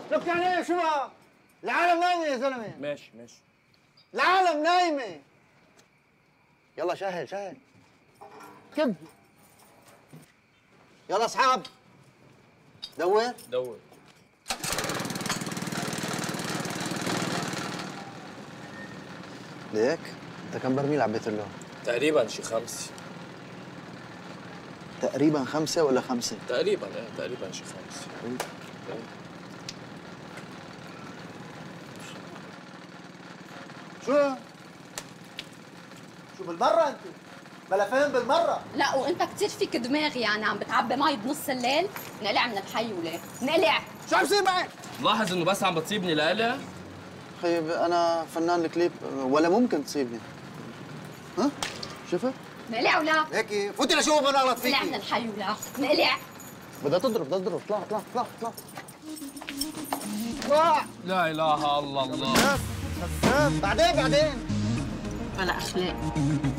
لك يعني ايه شو بقى؟ العالم نايمه يا زلمه. ماشي. العالم نايمه. يلا شهل كب. يلا اصحاب دور. ليك انت كم برميل عبيت له؟ تقريبا شي 5. تقريبا 5 ولا 5؟ تقريبا شي 5. شو بالمرة انت؟ بلا فهم بالمرة. لا وانت كثير فيك دماغ، يعني عم بتعبي مي بنص الليل. نقلع من الحي ولا نقلع. شو عم يصير معك؟ ملاحظ انه بس عم بتصيبني لقلع؟ خيب انا فنان الكليب ولا ممكن تصيبني. ها؟ شفت؟ نقلع ولا؟ هيك فوتي لشوف انا اغلط فيكي. نقلع من الحي ولا نقلع. بدها تضرب طلع. لا اله الا الله. بعدين بلا اخلاق.